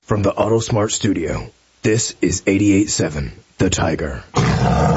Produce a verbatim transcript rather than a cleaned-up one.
From the AutoSmart Studio, this is eighty-eight point seven, The Tiger.